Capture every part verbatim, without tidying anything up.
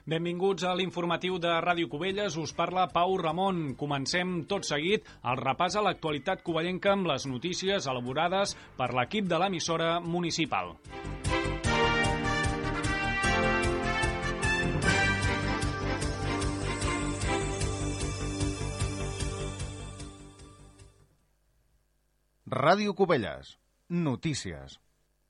Benvinguts a l'informatiu de Ràdio Cubelles. Us parla Pau Ramon. Comencem tot seguit el repàs a l'actualitat covellenca amb les notícies elaborades per l'equip de l'emissora municipal. Ràdio Cubelles. Notícies.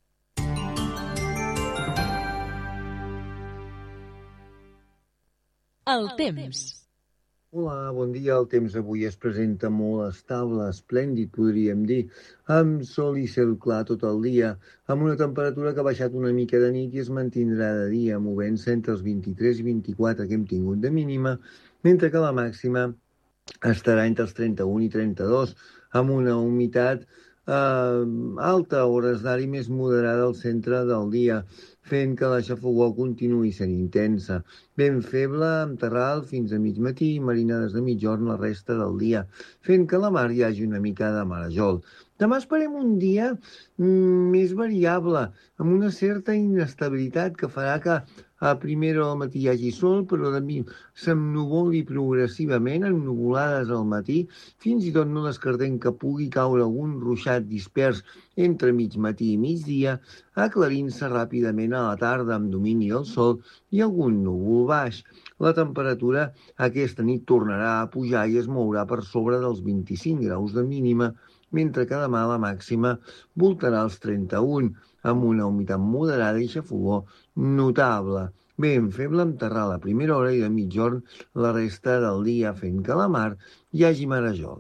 El temps. Hola, bon dia. El temps avui es presenta molt estable, esplèndid, podríem dir, amb sol i cel clar tot el dia, amb una temperatura que ha baixat una mica de nit i es mantindrà de dia, movent-se entre els vint-i-tres i vint-i-quatre que hem tingut de mínima, mentre que la màxima estarà entre els trenta-un i trenta-dos, amb una humitat eh, alta a hores d'ara i més moderada al centre del dia, fent que la xafogor continuï sent intensa. Ben feble, amb terral fins a mig matí i marinades de mitjorn la resta del dia, fent que a la mar hi hagi una mica de marejol. Demà esperem un dia mm, més variable, amb una certa inestabilitat que farà que a primera hora del matí hi hagi sol, però de mi s'ennuvoli progressivament, ennuvolades al matí, fins i tot no descartem que pugui caure algun ruixat dispers entre mig matí i migdia, aclarint-se ràpidament a la tarda amb domini del sol i algun núvol baix. La temperatura aquesta nit tornarà a pujar i es mourà per sobre dels vint-i-cinc graus de mínima, mentre que demà la màxima voltarà els trenta-un, amb una humitat moderada i xafogor notable. Ben feble amb terral a primera hora i de mitjorn la resta del dia, fent que a la mar hi hagi marejol.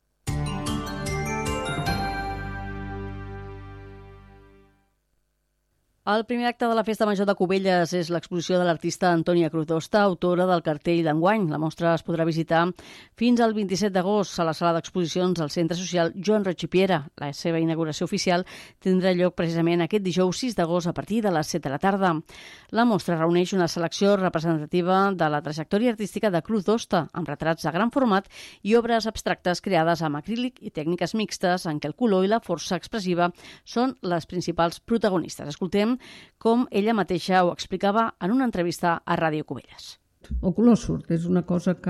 El primer acte de la Festa Major de Cubelles és l'exposició de l'artista Antònia Crutosta, autora del cartell d'enguany. La mostra es podrà visitar fins al vint-i-set d'agost a la sala d'exposicions del Centre Social Joan Roig i Piera. La seva inauguració oficial tindrà lloc precisament aquest dijous sis d'agost a partir de les set de la tarda. La mostra reuneix una selecció representativa de la trajectòria artística de Crutosta, amb retrats de gran format i obres abstractes creades amb acrílic i tècniques mixtes en què el color i la força expressiva són les principals protagonistes. Escoltem com ella mateixa ho explicava en una entrevista a Ràdio Cubelles. El color surt, és una cosa que,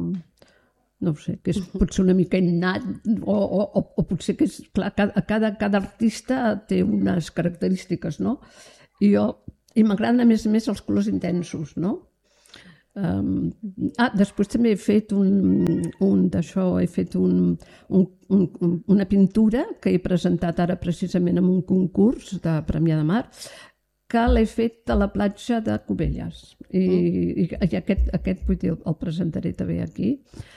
no sé, que és potser una mica innat, o, o, o potser que és, clar, cada, cada, cada artista té unes característiques, no? I jo, i m'agraden a més a més els colors intensos, no? Um, ah, després també he fet un, un d'això, he fet un, un, un, una pintura que he presentat ara precisament en un concurs de Premià de Mar, que l'he fet a la platja de Cubelles i, mm. i, i aquest, aquest vull dir, el presentaré també aquí.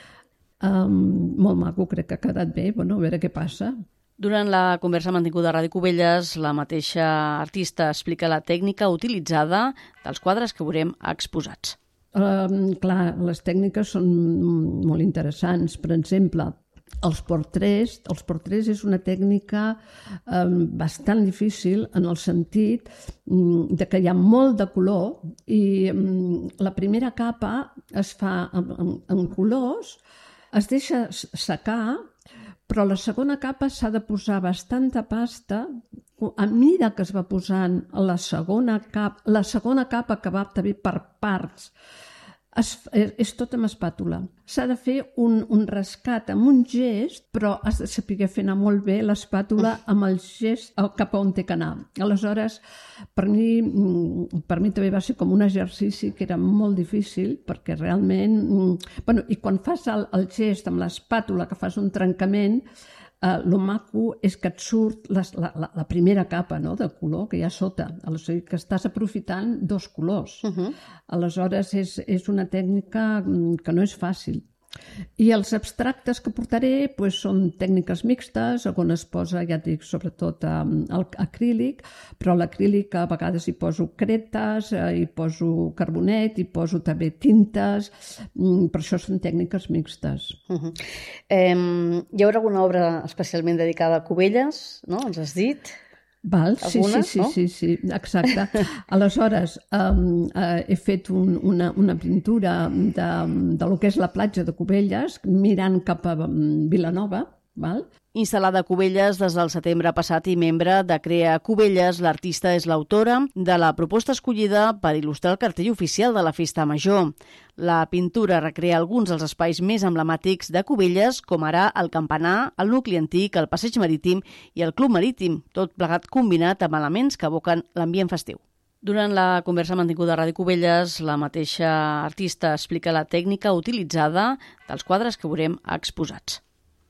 Um, molt maco, crec que ha quedat bé, bueno, a veure què passa. Durant la conversa mantinguda a Ràdio Cubelles, la mateixa artista explica la tècnica utilitzada dels quadres que veurem exposats. Uh, clar, les tècniques són molt interessants. Per exemple, els portrets, els portrets és una tècnica um, bastant difícil en el sentit um, de que hi ha molt de color i um, la primera capa es fa en, en, en colors, es deixa secar, però la segona capa s'ha de posar bastanta pasta. A mesura que es va posant la segona capa, la segona capa que va també per parts, es, és, és tot amb espàtula. S'ha de fer un, un rescat amb un gest, però has de saber fer anar molt bé l'espàtula amb el gest cap a on té que anar. Aleshores, per mi, per mi també va ser com un exercici que era molt difícil, perquè realment... Bueno, i quan fas el, el gest amb l'espàtula, que fas un trencament, Uh, lo maco és que et surt la, la, la primera capa, no?, de color que hi ha sota. Aleshores, que estàs aprofitant dos colors. Uh-huh. Aleshores, és, és una tècnica que no és fàcil. I els abstractes que portaré pues, són tècniques mixtes, on es posa, ja et dic, sobretot um, el acrílic, però l'acrílic a vegades hi poso cretes, eh, hi poso carbonet, hi poso també tintes, mm, per això són tècniques mixtes. Uh-huh. eh, hi haurà alguna obra especialment dedicada a Cubelles, no? Ens has dit? Val, sí, Alguna, sí, sí, no? sí, sí, exacte. Aleshores, um, uh, he fet un, una, una pintura de, de lo que és la platja de Cubelles, mirant cap a Vilanova, val? Instal·lada a Cubelles des del setembre passat i membre de Crea Cubelles, l'artista és l'autora de la proposta escollida per il·lustrar el cartell oficial de la Festa Major. La pintura recrea alguns dels espais més emblemàtics de Cubelles, com ara el campanar, el nucli antic, el passeig marítim i el club marítim, tot plegat combinat amb elements que evoquen l'ambient festiu. Durant la conversa mantinguda a Ràdio Cubelles, la mateixa artista explica la tècnica utilitzada dels quadres que veurem exposats.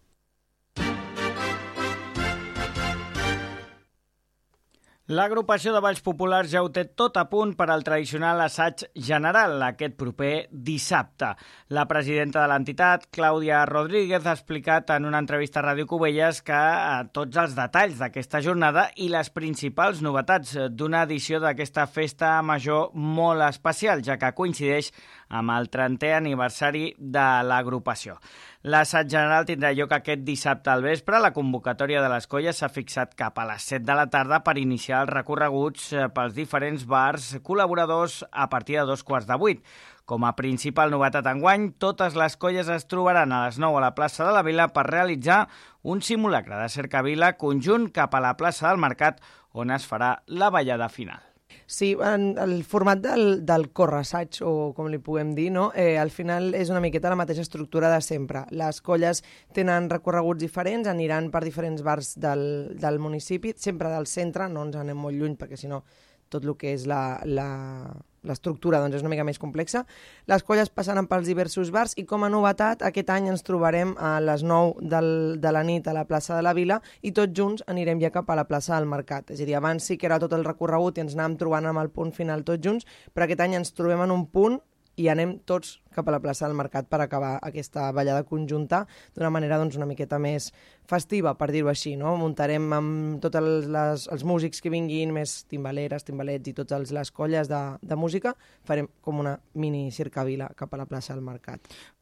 L'agrupació de balls populars ja ho té tot a punt per al tradicional assaig general aquest proper dissabte. La presidenta de l'entitat, Clàudia Rodríguez, ha explicat en una entrevista a Ràdio Cubelles que tots els detalls d'aquesta jornada i les principals novetats d'una edició d'aquesta festa major molt especial, ja que coincideix amb el trentè aniversari de l'agrupació. L'assaig general tindrà lloc aquest dissabte al vespre. La convocatòria de les colles s'ha fixat cap a les set de la tarda per iniciar els recorreguts pels diferents bars col·laboradors a partir de dos quarts de vuit. Com a principal novetat enguany, totes les colles es trobaran a les nou a la plaça de la Vila per realitzar un simulacre de cercavila conjunt cap a la plaça del Mercat, on es farà la ballada final. Sí, en el format del, del correassaig, o com li puguem dir, no? eh, al final és una miqueta la mateixa estructura de sempre. Les colles tenen recorreguts diferents, aniran per diferents bars del, del municipi, sempre del centre, no ens anem molt lluny perquè si no tot el que és la, la, l'estructura doncs, és una mica més complexa. Les colles passaran pels diversos bars i com a novetat aquest any ens trobarem a les nou del, de la nit a la plaça de la Vila i tots junts anirem ja cap a la plaça del Mercat. És a dir, abans sí que era tot el recorregut i ens anàvem trobant amb el punt final tots junts, però aquest any ens trobem en un punt i anem tots cap a la plaça del Mercat per acabar aquesta ballada conjunta d'una manera doncs, una miqueta més festiva, per dir-ho així. No? Muntarem amb tots els, les, els músics que vinguin, més timbaleres, timbalets i totes les colles de, de música, farem com una mini cercavila cap a la plaça del Mercat.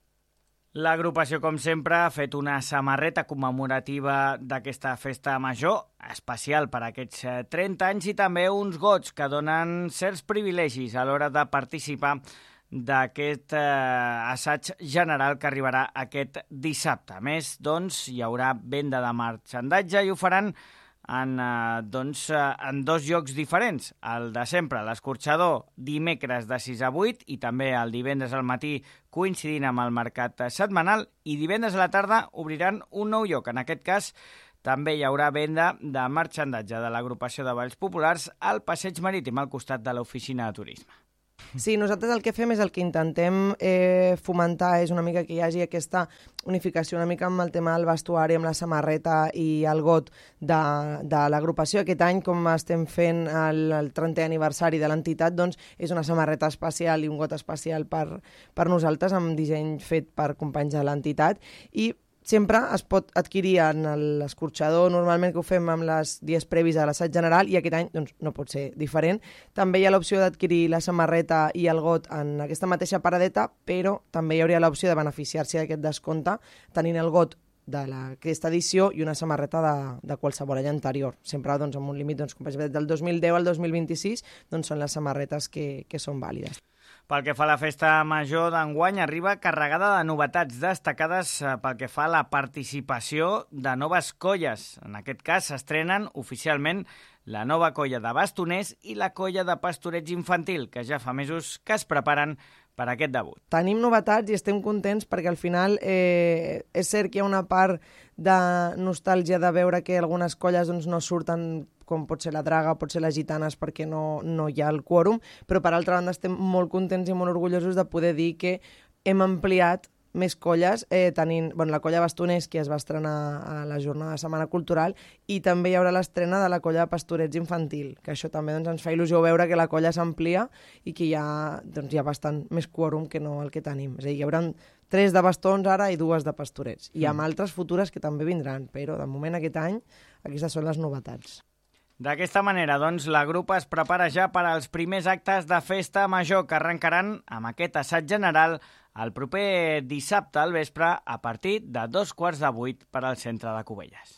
L'agrupació, com sempre, ha fet una samarreta commemorativa d'aquesta festa major, especial per aquests trenta anys, i també uns gots que donen certs privilegis a l'hora de participar d'aquest eh, assaig general que arribarà aquest dissabte. A més, doncs, hi haurà venda de marxandatge i ho faran en, eh, doncs, eh, en dos llocs diferents. El de sempre, l'escorxador, dimecres de sis a vuit i també el divendres al matí coincidint amb el mercat setmanal, i divendres a la tarda obriran un nou lloc. En aquest cas, també hi haurà venda de marxandatge de l'agrupació de balls populars al passeig marítim al costat de l'oficina de turisme. Sí, nosaltres el que fem és el que intentem eh, fomentar és una mica que hi hagi aquesta unificació una mica amb el tema del vestuari, amb la samarreta i el got de, de l'agrupació. Aquest any, com estem fent el, el trentè aniversari de l'entitat, doncs és una samarreta especial i un got especial per, per nosaltres, amb disseny fet per companys de l'entitat, i sempre es pot adquirir en l'escorxador, normalment que ho fem amb les dies previs a l'assaig general, i aquest any doncs, no pot ser diferent. També hi ha l'opció d'adquirir la samarreta i el got en aquesta mateixa paradeta, però també hi hauria l'opció de beneficiar-se d'aquest descompte tenint el got d'aquesta edició i una samarreta de, de qualsevol any anterior. Sempre doncs, amb un límit, doncs, com per exemple, del dos mil deu al dos mil vint-i-sis, doncs, són les samarretes que, que són vàlides. Pel que fa a la festa major d'enguany, arriba carregada de novetats destacades pel que fa a la participació de noves colles. En aquest cas s'estrenen oficialment la nova colla de bastoners i la colla de pastorets infantil, que ja fa mesos que es preparen per aquest debut. Tenim novetats i estem contents perquè al final eh, és cert que hi ha una part de nostàlgia de veure que algunes colles doncs, no surten, com pot ser la Draga, pot ser les Gitanes, perquè no, no hi ha el quòrum, però per altra banda estem molt contents i molt orgullosos de poder dir que hem ampliat més colles, eh, tenint bueno, la colla Bastoners, que es va estrenar a la jornada de Setmana Cultural, i també hi haurà l'estrena de la colla de Pastorets Infantil, que això també doncs, ens fa il·lusió veure que la colla s'amplia i que hi ha, doncs, hi ha bastant més quòrum que no el que tenim. És a dir, hi haurà tres de bastons ara i dues de pastorets, i amb mm. altres futures que també vindran, però de moment aquest any aquestes són les novetats. D'aquesta manera, doncs, la grup es prepara ja per als primers actes de festa major que arrencaran amb aquest assaig general el proper dissabte al vespre a partir de dos quarts de vuit per al centre de Cubelles.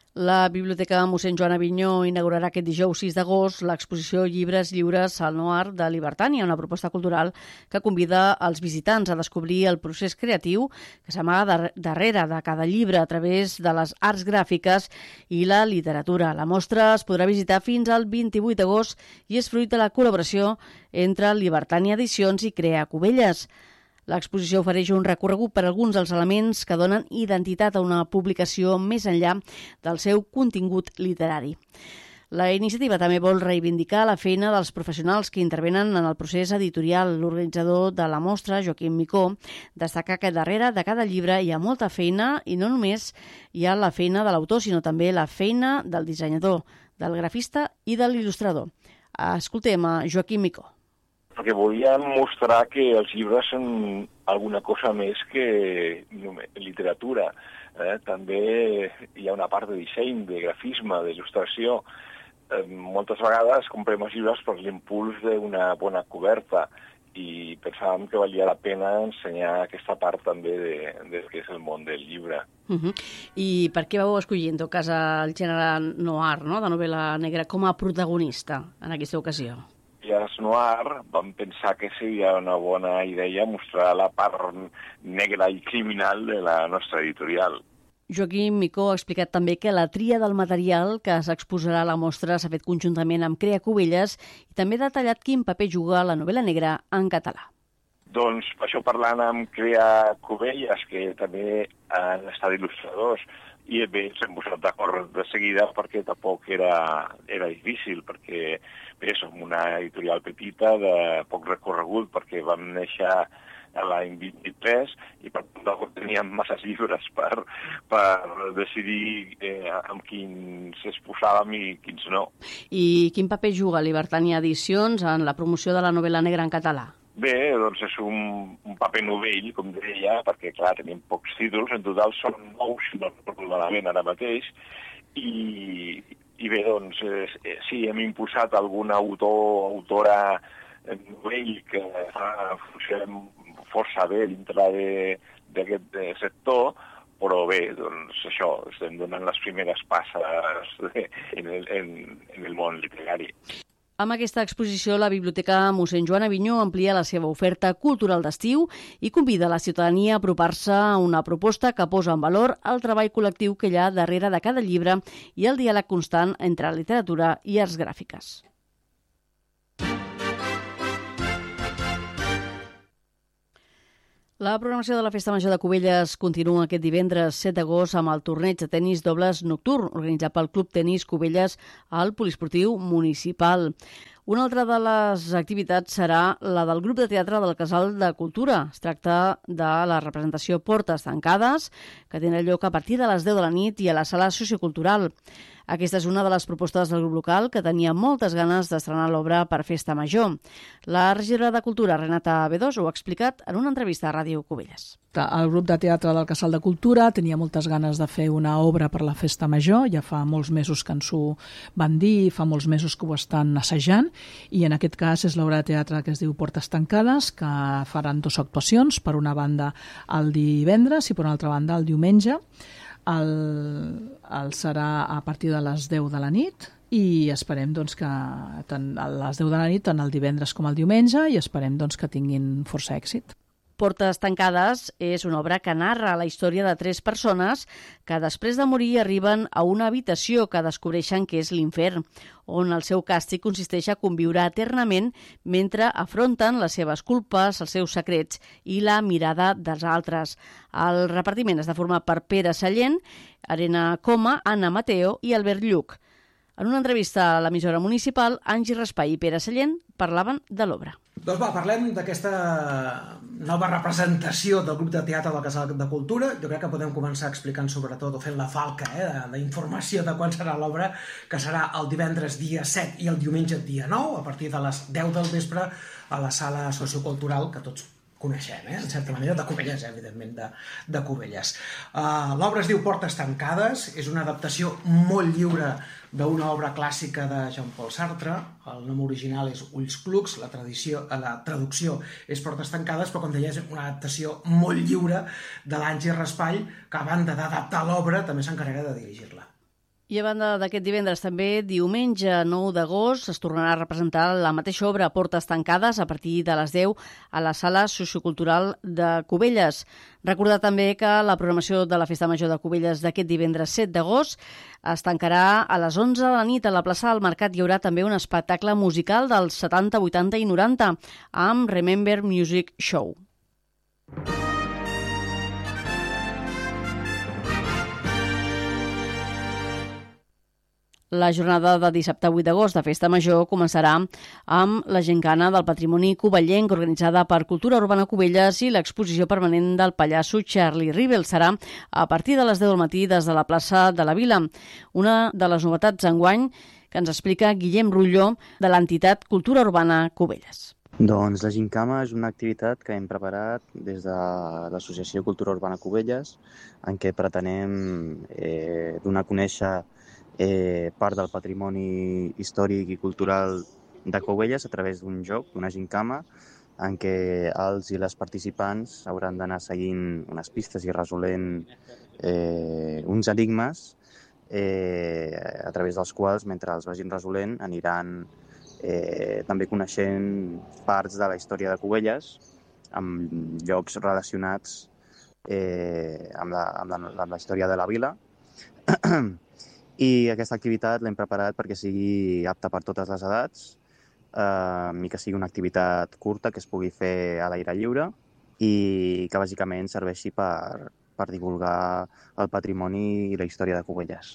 La Biblioteca mossèn Joan Avinyó inaugurarà aquest dijous sis d'agost l'exposició Llibres lliures al Noir de Libertània, una proposta cultural que convida els visitants a descobrir el procés creatiu que s'amaga darrere de cada llibre a través de les arts gràfiques i la literatura. La mostra es podrà visitar fins al vint-i-vuit d'agost i és fruit de la col·laboració entre Libertània Edicions i Crea Cubelles. L'exposició ofereix un recorregut per alguns dels elements que donen identitat a una publicació més enllà del seu contingut literari. La iniciativa també vol reivindicar la feina dels professionals que intervenen en el procés editorial. L'organitzador de la mostra, Joaquim Micó, destaca que darrere de cada llibre hi ha molta feina i no només hi ha la feina de l'autor, sinó també la feina del dissenyador, del grafista i de l'il·lustrador. Escoltem a Joaquim Micó. Perquè volíem mostrar que els llibres són alguna cosa més que literatura. Eh? També hi ha una part de disseny, de grafisme, d'il·lustració. Eh, moltes vegades comprem els llibres per l'impuls d'una bona coberta i pensàvem que valia la pena ensenyar aquesta part també de, de què és el món del llibre. Uh-huh. I per què vau escollir, en tot cas, el gènere noir, no?, de novel·la negra, com a protagonista en aquesta ocasió? I als Noir vam pensar que seria una bona idea mostrar la part negra i criminal de la nostra editorial. Joaquim Micó ha explicat també que la tria del material que s'exposarà a la mostra s'ha fet conjuntament amb Crea Cubelles i també ha detallat quin paper juga la novel·la negra en català. Doncs per això parlant amb Crea Cubelles, que també han estat il·lustradors, i bé, ens hem posat d'acord de seguida perquè tampoc era, era difícil, perquè bé, som una editorial petita de poc recorregut, perquè vam néixer a l'any vint-i-tres i per tant tampoc teníem massa llibres per, per decidir eh, amb quins es posàvem i quins no. I quin paper juga Libertània Edicions en la promoció de la novel·la negra en català? Bé, doncs és un, un paper novell, com deia, perquè, clar, tenim pocs títols, en total són nou, si no recordo malament ara mateix, i, i bé, doncs, eh, sí, hem impulsat algun autor o autora novell que fa funcionar força bé dintre d'aquest sector, però bé, doncs això, estem donant les primeres passes de, en, el, en, en el món literari. Amb aquesta exposició, la Biblioteca mossèn Joan Avinyó amplia la seva oferta cultural d'estiu i convida la ciutadania a apropar-se a una proposta que posa en valor el treball col·lectiu que hi ha darrere de cada llibre i el diàleg constant entre literatura i arts gràfiques. La programació de la Festa Major de Cubelles continua aquest divendres set d'agost amb el torneig de tenis dobles nocturn organitzat pel Club Tenis Cubelles al Poliesportiu Municipal. Una altra de les activitats serà la del grup de teatre del Casal de Cultura. Es tracta de la representació Portes Tancades, que tindrà lloc a partir de les deu de la nit i a la sala sociocultural. Aquesta és una de les propostes del grup local que tenia moltes ganes d'estrenar l'obra per Festa Major. La regidora de Cultura, Renata Bedós, ho ha explicat en una entrevista a Ràdio Cubelles. El grup de teatre del Casal de Cultura tenia moltes ganes de fer una obra per la Festa Major, ja fa molts mesos que ens ho van dir, fa molts mesos que ho estan assajant, i en aquest cas és l'obra de teatre que es diu Portes Tancades, que faran dues actuacions, per una banda el divendres i per una altra banda el diumenge. El, el serà a partir de les deu de la nit i esperem doncs, que tant a les deu de la nit tant el divendres com el diumenge i esperem doncs, que tinguin força èxit. Portes Tancades és una obra que narra la història de tres persones que després de morir arriben a una habitació que descobreixen que és l'infern, on el seu càstig consisteix a conviure eternament mentre afronten les seves culpes, els seus secrets i la mirada dels altres. El repartiment està format per Pere Sallent, Arena Coma, Anna Mateo i Albert Lluc. En una entrevista a l'emissora municipal, Angie Raspall i Pere Sallent parlaven de l'obra. Doncs va, parlem d'aquesta nova representació del grup de teatre del Casal de Cultura. Jo crec que podem començar explicant sobretot o fent la falca eh, d'informació de quan serà l'obra, que serà el divendres dia set i el diumenge dia nou, a partir de les deu del vespre, a la sala sociocultural que tots coneixem, eh? En certa manera, de Cubelles, eh? evidentment, de, de Cubelles. Uh, L'obra es diu Portes Tancades, és una adaptació molt lliure d'una obra clàssica de Jean-Paul Sartre. El nom original és Ulls Clucs, la, tradició, la traducció és Portes Tancades, però com deia és una adaptació molt lliure de l'Angie Raspall, que a banda d'adaptar l'obra també s'encarrega de dirigir-la. I a banda d'aquest divendres també, diumenge nou d'agost, es tornarà a representar la mateixa obra a portes tancades a partir de les deu a la Sala Sociocultural de Cubelles. Recordar també que la programació de la Festa Major de Cubelles d'aquest divendres set d'agost es tancarà a les onze de la nit a la plaça del Mercat. Hi haurà també un espectacle musical dels setanta, vuitanta i noranta amb Remember Music Show. La jornada de dissabte vuit d'agost de Festa Major començarà amb la Gincana del Patrimoni Covellenc organitzada per Cultura Urbana Cubelles i l'exposició permanent del pallasso Charlie Rivel. Serà a partir de les deu del matí des de la plaça de la Vila. Una de les novetats enguany que ens explica Guillem Rulló de l'entitat Cultura Urbana Cubelles. Doncs la Gincama és una activitat que hem preparat des de l'Associació Cultura Urbana Cubelles, en què pretenem eh, donar a conèixer Eh, part del patrimoni històric i cultural de Cubelles a través d'un joc, d'una gincama, en què els i les participants hauran d'anar seguint unes pistes i resolent eh, uns enigmes eh, a través dels quals, mentre els vagin resolent, aniran eh, també coneixent parts de la història de Cubelles amb llocs relacionats eh, amb, la, amb, la, amb la història de la vila. I aquesta activitat l'hem preparat perquè sigui apta per totes les edats eh, i que sigui una activitat curta que es pugui fer a l'aire lliure i que bàsicament serveixi per, per divulgar el patrimoni i la història de Cubelles.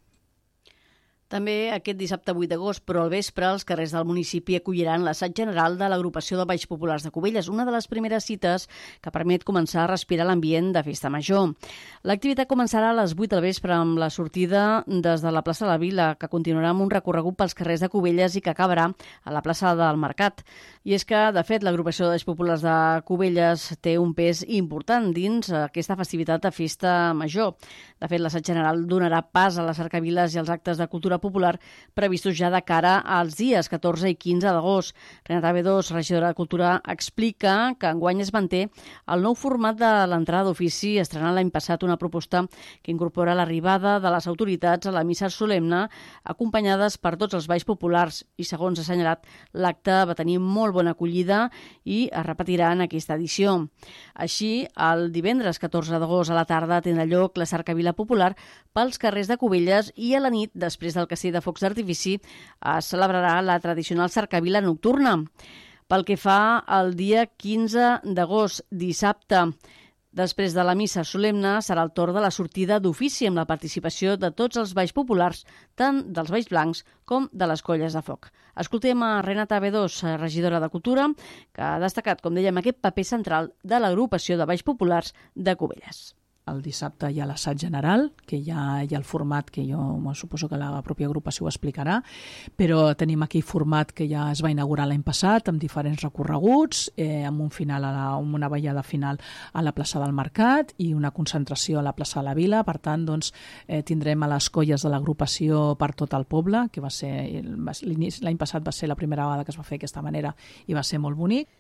També aquest dissabte vuit d'agost, però al vespre, els carrers del municipi acolliran l'assaig general de l'agrupació de Balls Populars de Cubelles, una de les primeres cites que permet començar a respirar l'ambient de Festa Major. L'activitat començarà a les vuit del vespre amb la sortida des de la plaça de la Vila, que continuarà amb un recorregut pels carrers de Cubelles i que acabarà a la plaça del Mercat. I és que, de fet, l'agrupació de Balls Populars de Cubelles té un pes important dins aquesta festivitat de Festa Major. De fet, l'assaig general donarà pas a les cercaviles i als actes de cultura popular previstos ja de cara als dies catorze i quinze d'agost. Renata Bedós, regidora de Cultura, explica que enguany es manté el nou format de l'entrada d'ofici, estrenant l'any passat una proposta que incorpora l'arribada de les autoritats a la missa solemne, acompanyades per tots els balls populars, i segons ha assenyalat, l'acte va tenir molt bona acollida i es repetirà en aquesta edició. Així, el divendres catorze d'agost a la tarda tindrà lloc la cercavila popular pels carrers de Cubelles i a la nit, després del castell de focs d'artifici, es celebrarà la tradicional cercavila nocturna. Pel que fa al dia quinze d'agost, dissabte, després de la missa solemne, serà el torn de la sortida d'ofici amb la participació de tots els balls populars, tant dels balls blancs com de les colles de foc. Escoltem a Renata Bedós, regidora de Cultura, que ha destacat, com dèiem, aquest paper central de l'agrupació de balls populars de Cubelles. El dissabte hi ha l'assaig general, que ja hi ha el format que jo suposo que la pròpia agrupació ho explicarà, però tenim aquell format que ja es va inaugurar l'any passat amb diferents recorreguts, eh, amb un final a la, amb una ballada final a la plaça del Mercat i una concentració a la plaça de la Vila. Per tant, doncs, eh, tindrem a les colles de l'agrupació per tot el poble, que va ser l'any passat va ser la primera vegada que es va fer d'aquesta manera i va ser molt bonic.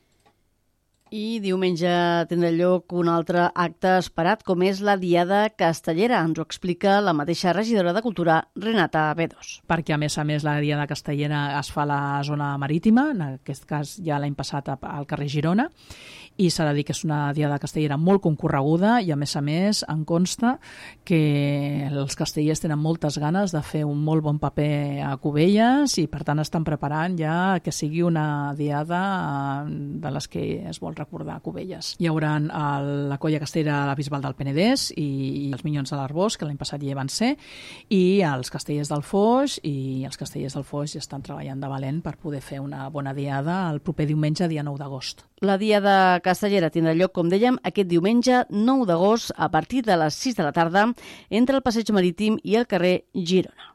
I diumenge tindrà lloc un altre acte esperat, com és la Diada Castellera. Ens ho explica la mateixa regidora de Cultura, Renata Bedós. Perquè, a més a més, la Diada Castellera es fa a la zona marítima, en aquest cas ja l'any passat al carrer Girona, i s'ha de dir que és una Diada Castellera molt concorreguda i, a més a més, em consta que els castellers tenen moltes ganes de fer un molt bon paper a Cubelles i, per tant, estan preparant ja que sigui una Diada de les que es vol recordar a Cubelles. Hi haurà la colla castellera de la Bisbal del Penedès i els Minyons de l'Arbós, que l'any passat ja hi van ser, i els castellers del Foix, i els castellers del Foix ja estan treballant de valent per poder fer una bona diada el proper diumenge, dia nou d'agost. La Diada Castellera tindrà lloc, com dèiem, aquest diumenge nou d'agost a partir de les sis de la tarda entre el Passeig Marítim i el carrer Girona.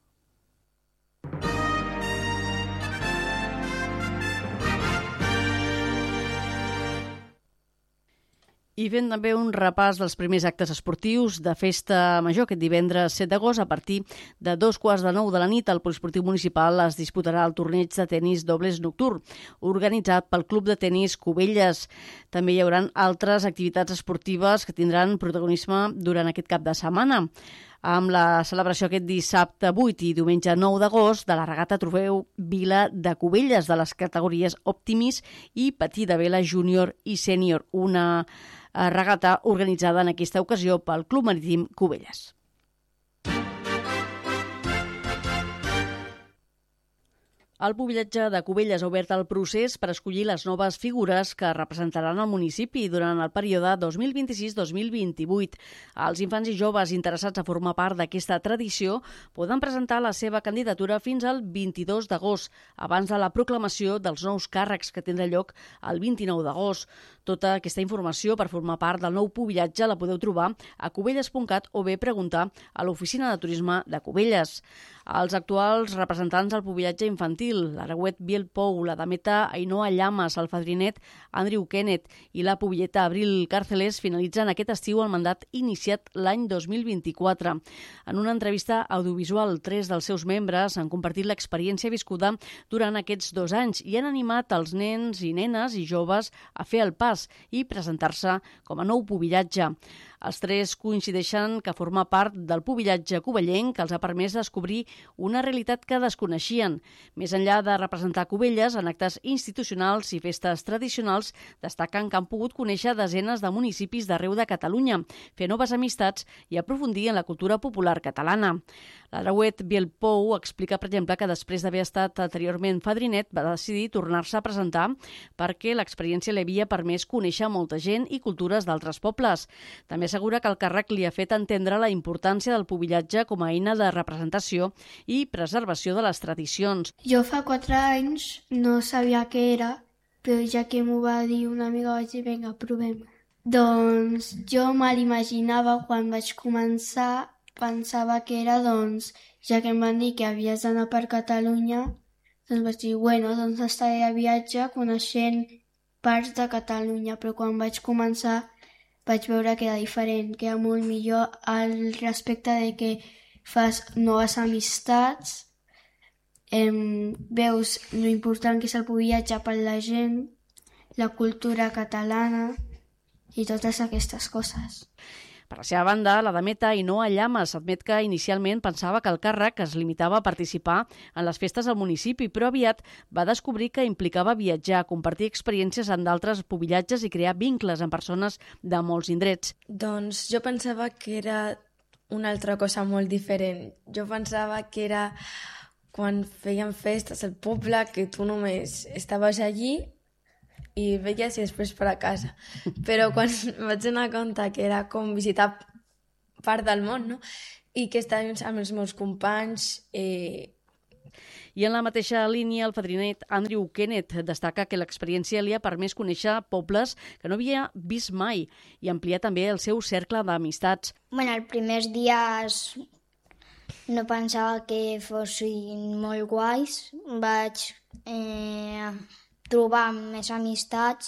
I fent també un repàs dels primers actes esportius de Festa Major aquest divendres set d'agost, a partir de dos quarts de nou de la nit al Poliesportiu Municipal es disputarà el torneig de tenis dobles nocturn, organitzat pel Club de Tenis Cubelles. També hi haurà altres activitats esportives que tindran protagonisme durant aquest cap de setmana. amb la celebració aquest dissabte vuit i diumenge nou d'agost de la regata Trofeu Vila de Cubelles de les categories Optimis i Petita Vela Júnior i Sènior, una regata organitzada en aquesta ocasió pel Club Marítim Cubelles. El Pubillatge de Cubelles ha obert el procés per escollir les noves figures que representaran el municipi durant el període dos mil vint-i-sis dos mil vint-i-vuit. Els infants i joves interessats a formar part d'aquesta tradició poden presentar la seva candidatura fins al vint-i-dos d'agost, abans de la proclamació dels nous càrrecs que tindrà lloc el vint-i-nou d'agost. Tota aquesta informació per formar part del nou Pubillatge la podeu trobar a cubelles punt cat o bé preguntar a l'Oficina de Turisme de Cubelles. Els actuals representants del Pubillatge infantil, l'Aragüet Biel Pou, la dameta Ainhoa Llamas, el fadrinet Andrew Kenneth i la pubilleta Abril Càrceles finalitzen aquest estiu el mandat iniciat l'any dos mil vint-i-quatre. En una entrevista audiovisual, tres dels seus membres han compartit l'experiència viscuda durant aquests dos anys i han animat els nens i nenes i joves a fer el pas i presentar-se com a nou pubillatge. Els tres coincideixen que formar part del pubillatge covellenc els ha permès descobrir una realitat que desconeixien. Més enllà de representar Cubelles en actes institucionals i festes tradicionals, destaquen que han pogut conèixer desenes de municipis d'arreu de Catalunya, fer noves amistats i aprofundir en la cultura popular catalana. L'Aragüet Biel Pou explica, per exemple, que després d'haver estat anteriorment fadrinet va decidir tornar-se a presentar perquè l'experiència li havia permès conèixer molta gent i cultures d'altres pobles. També assegura que el càrrec li ha fet entendre la importància del pubillatge com a eina de representació i preservació de les tradicions. Jo fa quatre anys no sabia què era, però ja que m'ho va dir una amiga vaig dir, vinga, provem. Doncs jo me l'imaginava quan vaig començar, pensava que era, doncs, ja que em van dir que havies d'anar per Catalunya, doncs vaig dir, bueno, doncs estaré a viatge coneixent parts de Catalunya, però quan vaig començar vaig veure que era diferent, que era molt millor al respecte de que fas noves amistats, em, veus lo important que és el pubillatge per la gent, la cultura catalana i totes aquestes coses. Per la seva banda, la dameta Ainhoa Llamas admet que inicialment pensava que el càrrec es limitava a participar en les festes del municipi, però aviat va descobrir que implicava viatjar, compartir experiències en d'altres pubillatges i crear vincles amb persones de molts indrets. Doncs jo pensava que era una altra cosa molt diferent. Jo pensava que era quan feien festes al poble, que tu només estaves allí i veies i després per a casa. Però quan vaig donar compte que era com visitar part del món, no? I que estàvem amb els meus companys... Eh... I en la mateixa línia, el fadrinet Andrew Kenneth destaca que l'experiència li ha permès conèixer pobles que no havia vist mai i ampliar també el seu cercle d'amistats. Bueno, els primers dies no pensava que fossin molt guais. Vaig... Eh... trobar més amistats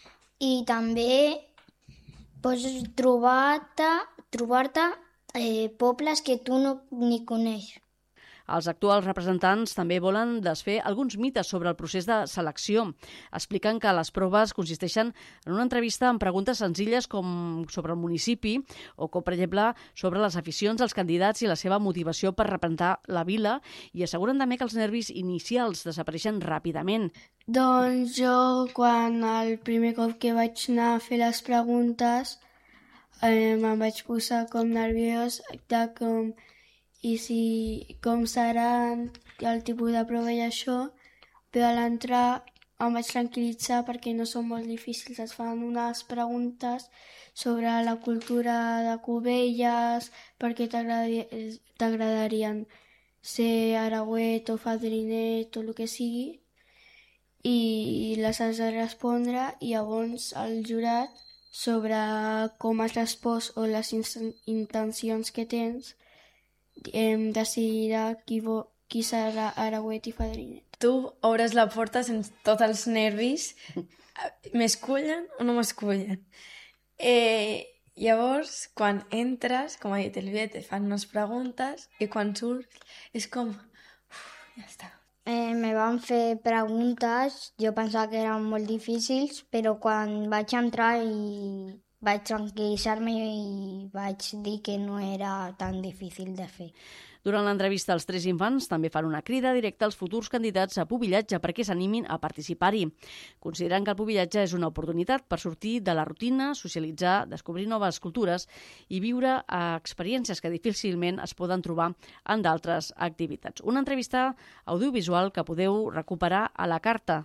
i també pots trobar-te trobar-te eh, pobles que tu no ni coneixes. Els actuals representants també volen desfer alguns mites sobre el procés de selecció. Expliquen que les proves consisteixen en una entrevista amb preguntes senzilles com sobre el municipi o com, per exemple, sobre les aficions dels candidats i la seva motivació per representar la vila i asseguren també que els nervis inicials desapareixen ràpidament. Doncs jo, quan el primer cop que vaig anar a fer les preguntes, eh, me'n vaig posar com nerviós de com... i si com serà el tipus de prova i això, però a l'entrar em vaig tranquil·litzar perquè no són molt difícils. Es fan unes preguntes sobre la cultura de Cubelles, per què t'agradarien ser aragüet o fadrinet o el que sigui, i les has de respondre i llavors el jurat, sobre com has respost o les intencions que tens, em decidirà qui, vo, qui serà aragüet i fadrinet. Tu obres la porta sense tots els nervis. M'escullen o no m'escullen? Eh, llavors, quan entres, com ha dit el Viet, et fan unes preguntes i quan surts és com... Uf, ja està. Eh, me van fer preguntes, jo pensava que eren molt difícils, però quan vaig entrar i vaig tranquil·litzar-me i vaig dir que no era tan difícil de fer. Durant l'entrevista, els tres infants també fan una crida directa als futurs candidats a pubillatge perquè s'animin a participar-hi. Consideren que el pubillatge és una oportunitat per sortir de la rutina, socialitzar, descobrir noves cultures i viure experiències que difícilment es poden trobar en d'altres activitats. Una entrevista audiovisual que podeu recuperar a la carta.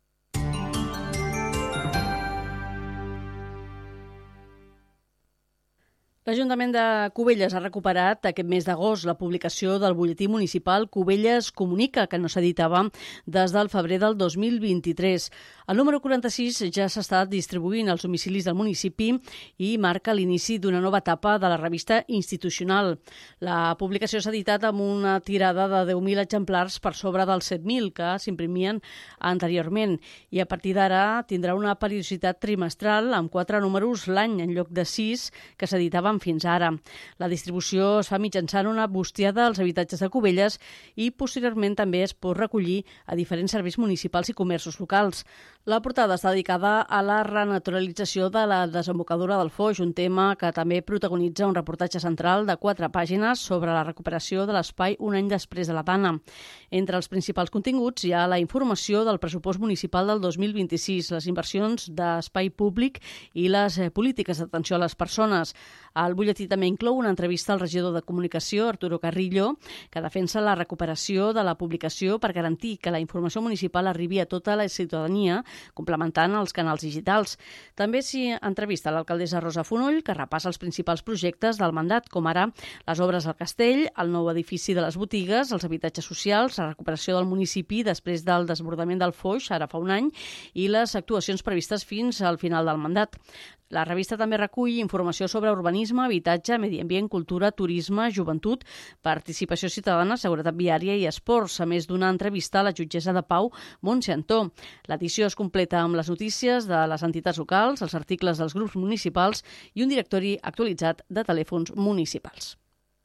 L'Ajuntament de Cubelles ha recuperat aquest mes d'agost la publicació del butlletí municipal Cubelles Comunica, que no s'editava des del febrer del dos mil vint-i-tres. El número quaranta-sis ja s'està distribuint als domicilis del municipi i marca l'inici d'una nova etapa de la revista institucional. La publicació s'ha editat amb una tirada de deu mil exemplars per sobre dels set mil que s'imprimien anteriorment i a partir d'ara tindrà una periodicitat trimestral amb quatre números l'any en lloc de sis que s'editaven fins ara. La distribució es fa mitjançant una bustiada als habitatges de Cubelles i posteriorment també es pot recollir a diferents serveis municipals i comerços locals. La portada està dedicada a la renaturalització de la desembocadura del Foix, un tema que també protagonitza un reportatge central de quatre pàgines sobre la recuperació de l'espai un any després de la Dana. Entre els principals continguts hi ha la informació del pressupost municipal del dos mil vint-i-sis, les inversions d'espai públic i les polítiques d'atenció a les persones. El butlletí també inclou una entrevista al regidor de Comunicació, Arturo Carrillo, que defensa la recuperació de la publicació per garantir que la informació municipal arribi a tota la ciutadania, complementant els canals digitals. També s'hi entrevista l'alcaldessa Rosa Fonoll, que repassa els principals projectes del mandat, com ara les obres al castell, el nou edifici de les botigues, els habitatges socials, la recuperació del municipi després del desbordament del Foix, ara fa un any, i les actuacions previstes fins al final del mandat. La revista també recull informació sobre urbanisme, habitatge, medi ambient, cultura, turisme, joventut, participació ciutadana, seguretat viària i esports, a més d'una entrevista a la jutgessa de Pau, Montse Antó. L'edició es completa amb les notícies de les entitats locals, els articles dels grups municipals i un directori actualitzat de telèfons municipals.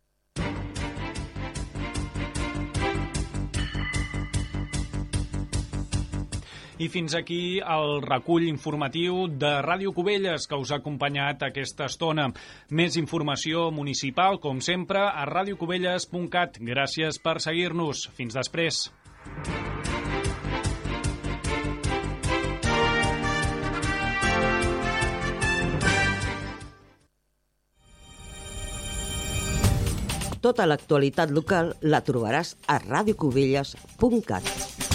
I fins aquí el recull informatiu de Ràdio Cubelles que us ha acompanyat aquesta estona. Més informació municipal, com sempre, a radiocubelles punt cat. Gràcies per seguir-nos. Fins després. Tota l'actualitat local la trobaràs a radiocubelles punt cat.